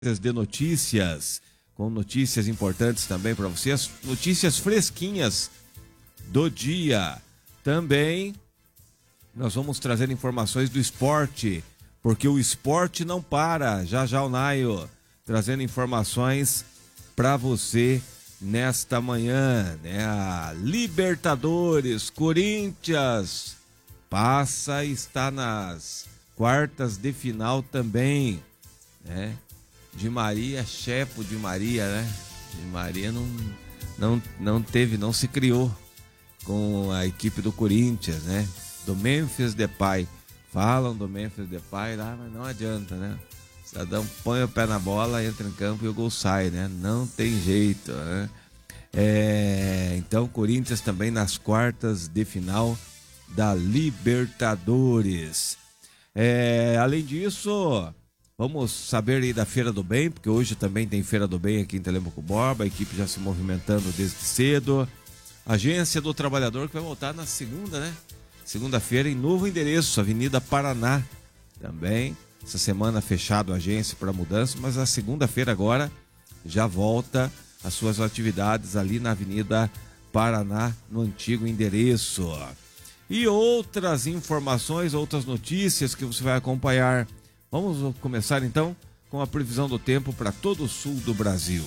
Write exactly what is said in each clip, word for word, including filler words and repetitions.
de notícias, com notícias importantes também para vocês, notícias fresquinhas do dia. Também nós vamos trazer informações do esporte, porque o esporte não para. Já já o Naio trazendo informações para você nesta manhã, né? A Libertadores, Corinthians passa e está nas quartas de final também, né? Di Maria, chefe de Maria, né? Di Maria não, não, não teve, não se criou com a equipe do Corinthians, né? Do Memphis Depay. Falam do Memphis Depay lá, mas não adianta, né? O cidadão põe o pé na bola, entra em campo e o gol sai, né? Não tem jeito, né? É, então, Corinthians também nas quartas de final da Libertadores. É, além disso, vamos saber aí da Feira do Bem, porque hoje também tem Feira do Bem aqui em Telêmaco Borba, a equipe já se movimentando desde cedo. Agência do Trabalhador que vai voltar na segunda, né? Segunda-feira em novo endereço, Avenida Paraná. Também, essa semana fechado a agência para mudança, mas a segunda-feira agora já volta as suas atividades ali na Avenida Paraná, no antigo endereço. E outras informações, outras notícias que você vai acompanhar. Vamos começar então com a previsão do tempo para todo o sul do Brasil.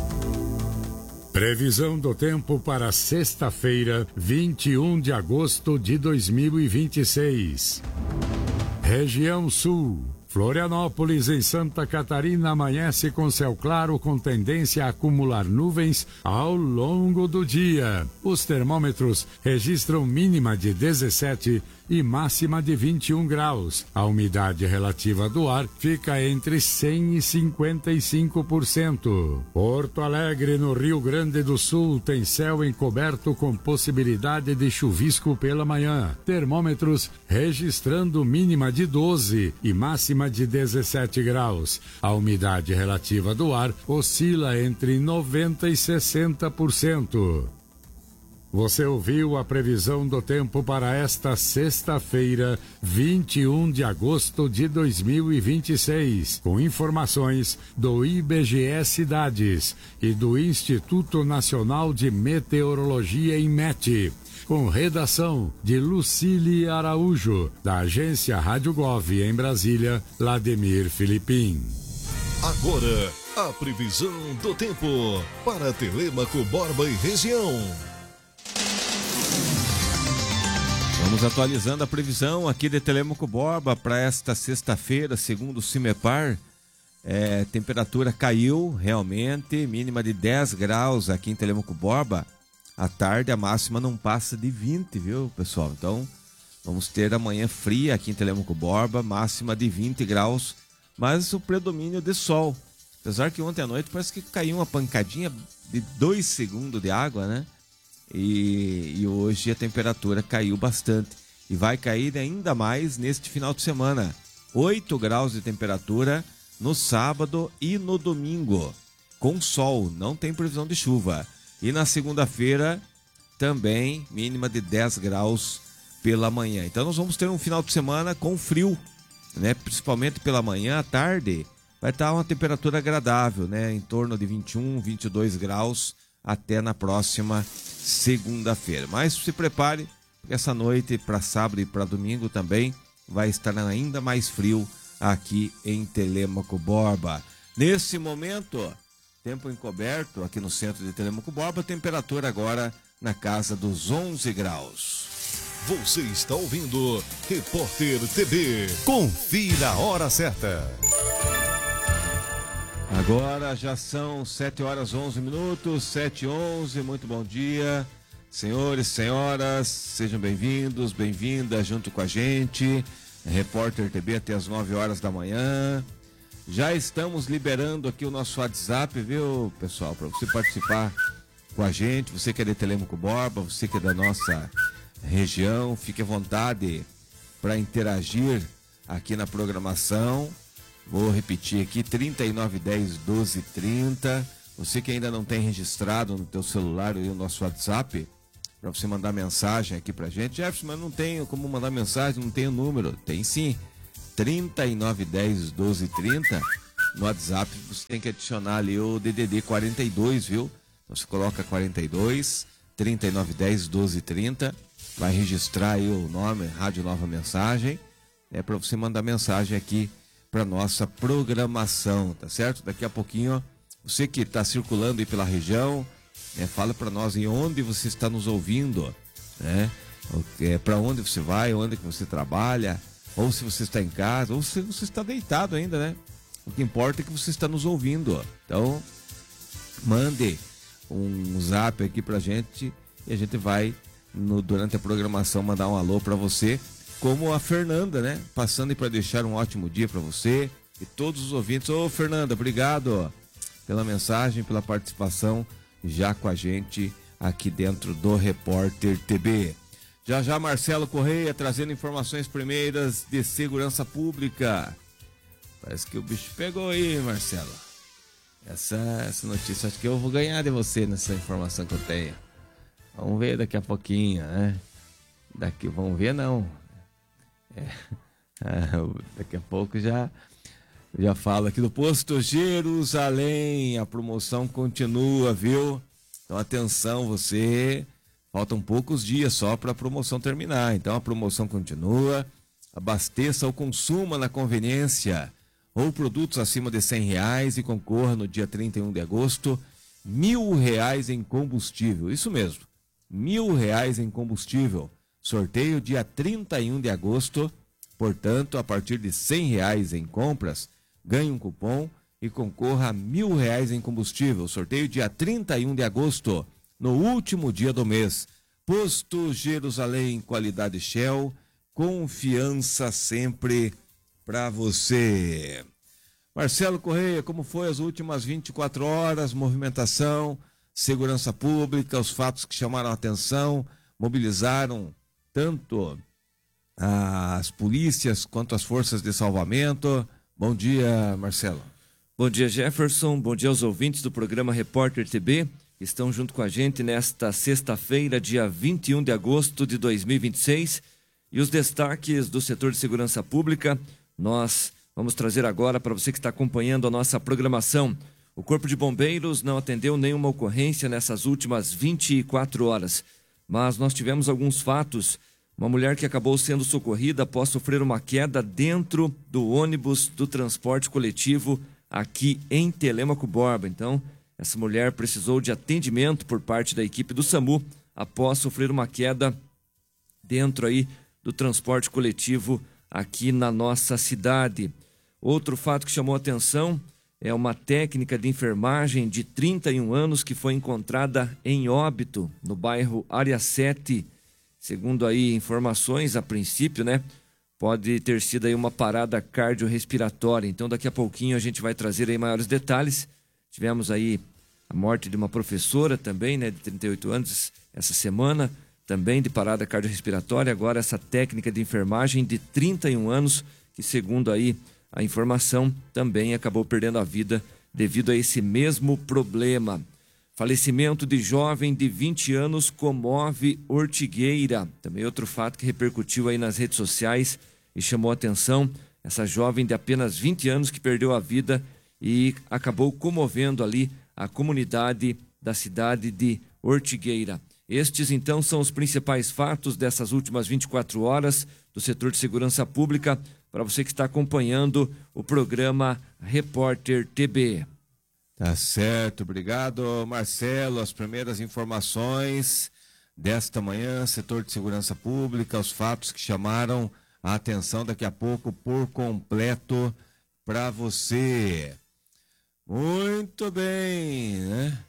Previsão do tempo para sexta-feira, vinte e um de agosto de dois mil e vinte e seis. Região Sul. Florianópolis, em Santa Catarina, amanhece com céu claro com tendência a acumular nuvens ao longo do dia. Os termômetros registram mínima de dezessete e máxima de vinte e um graus. A umidade relativa do ar fica entre cem e cinquenta e cinco por cento. Porto Alegre, no Rio Grande do Sul, tem céu encoberto com possibilidade de chuvisco pela manhã. Termômetros registrando mínima de doze e máxima de dezessete graus. A umidade relativa do ar oscila entre noventa e sessenta por cento. Você ouviu a previsão do tempo para esta sexta-feira, vinte e um de agosto de dois mil e vinte e seis, com informações do I B G E Cidades e do Instituto Nacional de Meteorologia, INMET, com redação de Lucília Araújo, da agência Rádio Gov em Brasília, Lademir Filipim. Agora, a previsão do tempo para Telêmaco Borba e região. Vamos atualizando a previsão aqui de Telêmaco Borba para esta sexta-feira, segundo o CIMEPAR. É, temperatura caiu realmente, mínima de dez graus aqui em Telêmaco Borba. À tarde a máxima não passa de vinte, viu, pessoal? Então vamos ter amanhã fria aqui em Telêmaco Borba, máxima de vinte graus, mas o predomínio de sol. Apesar que ontem à noite parece que caiu uma pancadinha de dois segundos de água, né? E, e hoje a temperatura caiu bastante e vai cair ainda mais neste final de semana. oito graus de temperatura no sábado e no domingo, com sol, não tem previsão de chuva. E na segunda-feira também mínima de dez graus pela manhã. Então nós vamos ter um final de semana com frio, né? Principalmente pela manhã, à tarde vai estar uma temperatura agradável, né? Em torno de vinte e um, vinte e dois graus até na próxima segunda-feira. Mas se prepare, porque essa noite para sábado e para domingo também vai estar ainda mais frio aqui em Telêmaco Borba. Nesse momento, tempo encoberto aqui no centro de Telêmaco Borba, temperatura agora na casa dos onze graus. Você está ouvindo Repórter T V. Confira a hora certa. Agora já são sete horas onze minutos, sete e onze, muito bom dia. Senhores, senhoras, sejam bem-vindos, bem-vindas junto com a gente. Repórter T V até as nove horas da manhã. Já estamos liberando aqui o nosso WhatsApp, viu, pessoal? Para você participar com a gente, você que é de Telêmaco Borba, você que é da nossa região, fique à vontade para interagir aqui na programação. Vou repetir aqui, trinta e nove, dez, doze, trinta. Você que ainda não tem registrado no teu celular o nosso WhatsApp, para você mandar mensagem aqui pra gente. Jefferson, mas não tenho como mandar mensagem, não tenho número. Tem sim, trinta e nove, dez, doze, trinta. no WhatsApp você tem que adicionar ali o D D D quarenta e dois, viu? Então você coloca quarenta e dois, trinta e nove dez, doze trinta, vai registrar aí o nome, Rádio Nova Mensagem, é para você mandar mensagem aqui para nossa programação, tá certo? Daqui a pouquinho, ó, você que está circulando aí pela região, né, fala para nós em onde você está nos ouvindo, né? É, para onde você vai, onde que você trabalha, ou se você está em casa, ou se você está deitado ainda, né? O que importa é que você está nos ouvindo, ó. Então, mande um zap aqui pra gente e a gente vai, no, durante a programação, mandar um alô para você, como a Fernanda, né? Passando aí para deixar um ótimo dia para você e todos os ouvintes. Ô, Fernanda, obrigado pela mensagem, pela participação já com a gente aqui dentro do Repórter T B. Já já Marcelo Correia trazendo informações primeiras de segurança pública. Parece que o bicho pegou aí, Marcelo. Essa, essa notícia, acho que eu vou ganhar de você nessa informação que eu tenho. Vamos ver daqui a pouquinho, né? Daqui, vamos ver não. É, daqui a pouco já, já falo aqui do Posto Jerusalém. A promoção continua, viu? Então atenção, você... Faltam poucos dias só para a promoção terminar. Então a promoção continua. Abasteça ou consuma na conveniência ou produtos acima de cem reais e concorra no dia trinta e um de agosto mil reais em combustível. Isso mesmo, mil reais em combustível. Sorteio dia trinta e um de agosto. Portanto, a partir de cem reais em compras, ganhe um cupom e concorra a mil reais em combustível. Sorteio dia trinta e um de agosto. No último dia do mês. Posto Jerusalém, qualidade Shell, confiança sempre para você. Marcelo Correia, como foi as últimas vinte e quatro horas? Movimentação, segurança pública, os fatos que chamaram a atenção, mobilizaram tanto as polícias quanto as forças de salvamento. Bom dia, Marcelo. Bom dia, Jefferson. Bom dia aos ouvintes do programa Repórter T B. Estão junto com a gente nesta sexta-feira, dia vinte e um de agosto de dois mil e vinte e seis. E os destaques do setor de segurança pública, nós vamos trazer agora para você que está acompanhando a nossa programação. O Corpo de Bombeiros não atendeu nenhuma ocorrência nessas últimas vinte e quatro horas. Mas nós tivemos alguns fatos. Uma mulher que acabou sendo socorrida após sofrer uma queda dentro do ônibus do transporte coletivo aqui em Telêmaco Borba. Então... essa mulher precisou de atendimento por parte da equipe do SAMU após sofrer uma queda dentro aí do transporte coletivo aqui na nossa cidade. Outro fato que chamou a atenção é uma técnica de enfermagem de trinta e um anos que foi encontrada em óbito no bairro Área sete. Segundo aí informações, a princípio, né, pode ter sido aí uma parada cardiorrespiratória. Então daqui a pouquinho a gente vai trazer aí maiores detalhes. Tivemos aí a morte de uma professora também, né, de trinta e oito anos, essa semana, também de parada cardiorrespiratória. Agora essa técnica de enfermagem de trinta e um anos, que segundo aí a informação, também acabou perdendo a vida devido a esse mesmo problema. Falecimento de jovem de vinte anos comove Ortigueira. Também outro fato que repercutiu aí nas redes sociais e chamou a atenção. Essa jovem de apenas vinte anos que perdeu a vida e acabou comovendo ali a comunidade da cidade de Ortigueira. Estes, então, são os principais fatos dessas últimas vinte e quatro horas do setor de segurança pública, para você que está acompanhando o programa Repórter T B. Tá certo, obrigado, Marcelo. As primeiras informações desta manhã, setor de segurança pública, os fatos que chamaram a atenção daqui a pouco por completo para você. Muito bem, né?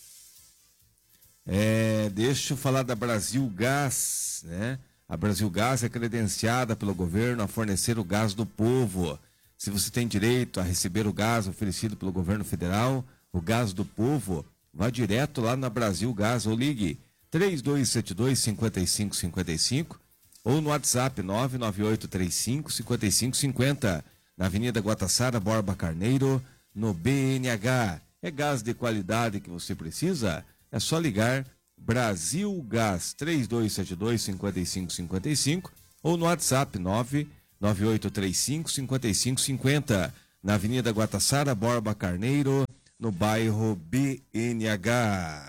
É, deixa eu falar da Brasil Gás, né? A Brasil Gás é credenciada pelo governo a fornecer o gás do povo. Se você tem direito a receber o gás oferecido pelo governo federal, o gás do povo, vá direto lá na Brasil Gás ou ligue três dois sete dois, cinco cinco cinco cinco ou no WhatsApp nove nove oito três cinco, cinco cinco cinco zero, na Avenida Guatassara, Borba Carneiro, no B N H. É gás de qualidade que você precisa? É só ligar Brasil Gás três dois sete dois, cinco cinco cinco cinco ou no WhatsApp nove nove oito três cinco, cinco cinco cinco zero. na Avenida Guataçara, Borba Carneiro, no bairro B N H.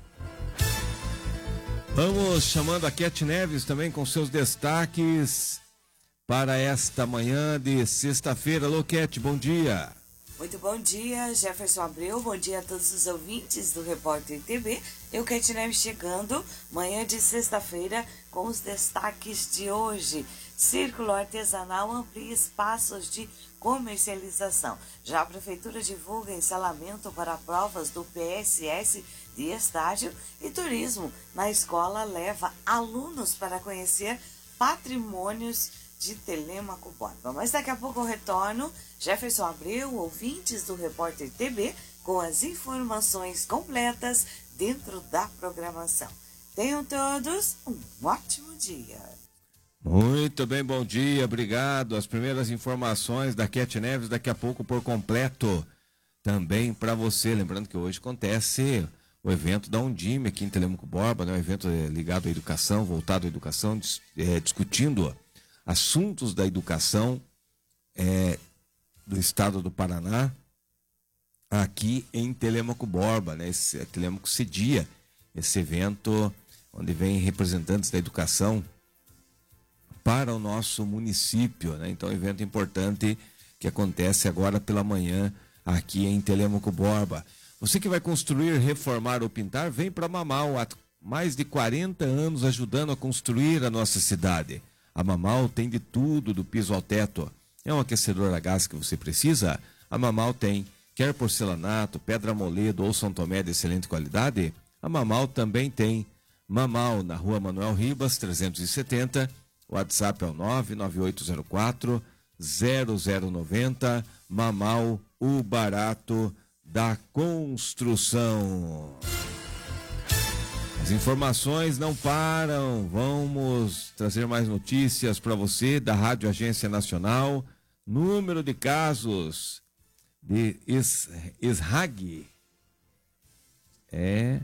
Vamos chamando a Cat Neves também com seus destaques para esta manhã de sexta-feira. Alô, Cat, bom dia. Muito bom dia, Jefferson Abreu, bom dia a todos os ouvintes do Repórter T V. Eu, Cat Neves, chegando, manhã de sexta-feira, com os destaques de hoje. Círculo Artesanal amplia espaços de comercialização. Já a Prefeitura divulga instalamento para provas do P S S de estágio e turismo na escola leva alunos para conhecer patrimônios de Telêmaco Borba. Mas daqui a pouco eu retorno, Jefferson Abreu, ouvintes do Repórter T V, com as informações completas dentro da programação. Tenham todos um ótimo dia. Muito bem, bom dia, obrigado. As primeiras informações da Cat Neves daqui a pouco por completo também para você. Lembrando que hoje acontece o evento da Undime aqui em Telêmaco Borba, né? Um evento ligado à educação, voltado à educação, é, discutindo assuntos da educação é, do estado do Paraná, aqui em Telêmaco Borba, né? Esse, Telêmaco cedia esse evento onde vem representantes da educação para o nosso município, né? Então, um evento importante que acontece agora pela manhã aqui em Telêmaco Borba. Você que vai construir, reformar ou pintar, vem para Mamal, há mais de quarenta anos ajudando a construir a nossa cidade. A Mamal tem de tudo, do piso ao teto. É um aquecedor a gás que você precisa? A Mamal tem. Quer porcelanato, pedra moledo ou São Tomé de excelente qualidade? A Mamal também tem. Mamal, na rua Manuel Ribas, trezentos e setenta. O WhatsApp é o nove nove oito zero quatro zero zero nove zero. Mamal, o barato da construção. As informações não param. Vamos trazer mais notícias para você da Rádio Agência Nacional. Número de casos de S R A G é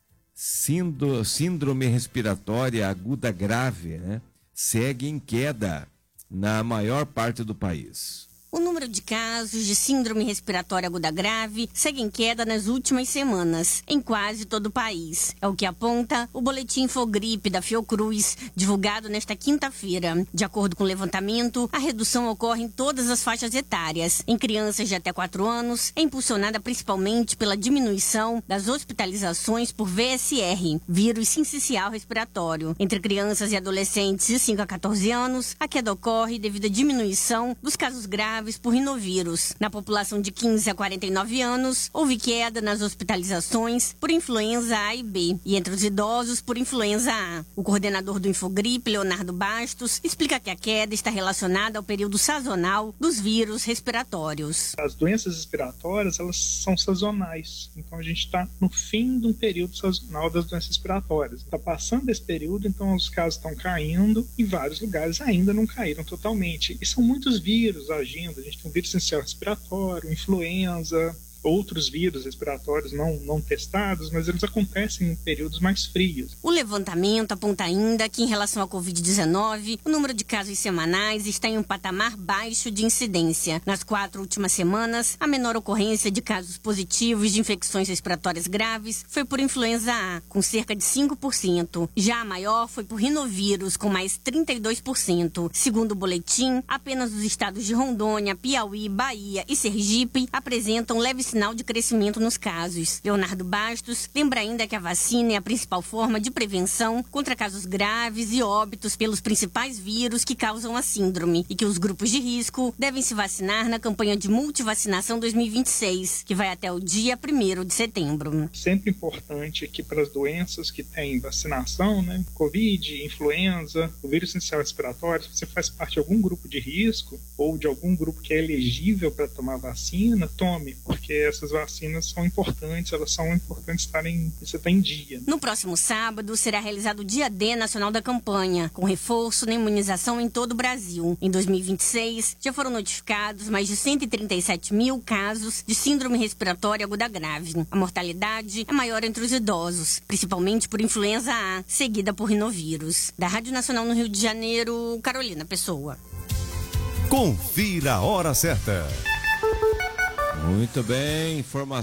síndrome respiratória aguda grave, né? Segue em queda na maior parte do país. O número de casos de síndrome respiratória aguda grave segue em queda nas últimas semanas, em quase todo o país. É o que aponta o boletim Infogripe da Fiocruz, divulgado nesta quinta-feira. De acordo com o levantamento, a redução ocorre em todas as faixas etárias. Em crianças de até quatro anos, é impulsionada principalmente pela diminuição das hospitalizações por V S R, vírus sincicial respiratório. Entre crianças e adolescentes de cinco a quatorze anos, a queda ocorre devido à diminuição dos casos graves por rinovírus. Na população de quinze a quarenta e nove anos, houve queda nas hospitalizações por influenza A e B e entre os idosos por influenza A. O coordenador do Infogripe, Leonardo Bastos, explica que a queda está relacionada ao período sazonal dos vírus respiratórios. As doenças respiratórias, elas são sazonais. Então a gente está no fim de um período sazonal das doenças respiratórias. Está passando esse período, então os casos estão caindo e vários lugares ainda não caíram totalmente. E são muitos vírus agindo. A gente tem um vírus essencial respiratório, influenza, outros vírus respiratórios não, não testados, mas eles acontecem em períodos mais frios. O levantamento aponta ainda que, em relação à covid dezenove, o número de casos semanais está em um patamar baixo de incidência. Nas quatro últimas semanas, a menor ocorrência de casos positivos de infecções respiratórias graves foi por influenza A, com cerca de cinco por cento. Já a maior foi por rinovírus, com mais trinta e dois por cento. Segundo o boletim, apenas os estados de Rondônia, Piauí, Bahia e Sergipe apresentam leve sinal de crescimento nos casos. Leonardo Bastos lembra ainda que a vacina é a principal forma de prevenção contra casos graves e óbitos pelos principais vírus que causam a síndrome e que os grupos de risco devem se vacinar na campanha de multivacinação dois mil e vinte e seis, que vai até o dia primeiro de setembro. Sempre importante que para as doenças que têm vacinação, né, Covid, influenza, o vírus essencial respiratório, se você faz parte de algum grupo de risco ou de algum grupo que é elegível para tomar vacina, tome, porque essas vacinas são importantes, elas são importantes estarem, você está em dia. No próximo sábado será realizado o Dia D Nacional da Campanha, com reforço na imunização em todo o Brasil. Em dois mil e vinte e seis, já foram notificados mais de cento e trinta e sete mil casos de síndrome respiratória aguda grave. A mortalidade é maior entre os idosos, principalmente por influenza A, seguida por rinovírus. Da Rádio Nacional no Rio de Janeiro, Carolina Pessoa. Confira a hora certa. Muito bem, informação.